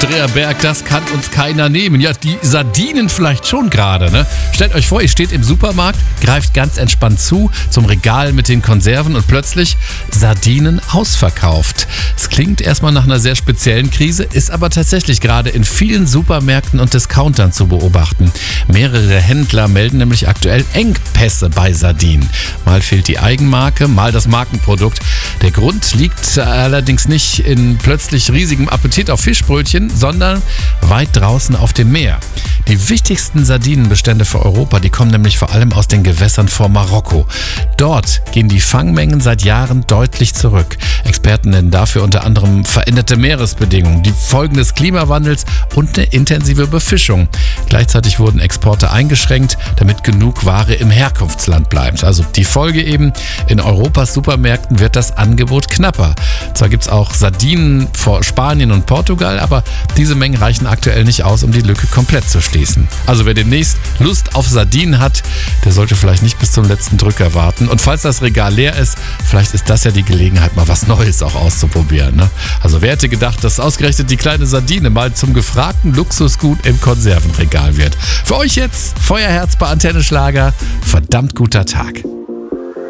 Dreherberg, das kann uns keiner nehmen. Ja, die Sardinen vielleicht schon gerade, ne? Stellt euch vor, ihr steht im Supermarkt, greift ganz entspannt zum Regal mit den Konserven und plötzlich Sardinen ausverkauft. Es klingt erstmal nach einer sehr speziellen Krise, ist aber tatsächlich gerade in vielen Supermärkten und Discountern zu beobachten. Mehrere Händler melden nämlich aktuell Engpässe bei Sardinen. Mal fehlt die Eigenmarke, mal das Markenprodukt. Der Grund liegt allerdings nicht in plötzlich riesigem Appetit auf Fischbrötchen, sondern weit draußen auf dem Meer. Die wichtigsten Sardinenbestände für Europa, die kommen nämlich vor allem aus den Gewässern vor Marokko. Dort gehen die Fangmengen seit Jahren deutlich zurück. Experten nennen dafür unter anderem veränderte Meeresbedingungen, die Folgen des Klimawandels und eine intensive Befischung. Gleichzeitig wurden Exporte eingeschränkt, damit genug Ware im Herkunftsland bleibt. Also die Folge eben, in Europas Supermärkten wird das Angebot knapper. Zwar gibt es auch Sardinen vor Spanien und Portugal, aber diese Mengen reichen aktuell nicht aus, um die Lücke komplett zu schließen. Also wer demnächst Lust auf Sardinen hat, der sollte vielleicht nicht bis zum letzten Drücker warten. Und falls das Regal leer ist, vielleicht ist das ja die Gelegenheit, mal was Neues auch auszuprobieren, ne? Also wer hätte gedacht, dass ausgerechnet die kleine Sardine mal zum gefragten Luxusgut im Konservenregal wird. Für euch jetzt Feuerherz bei Antenne Schlager. Verdammt guter Tag.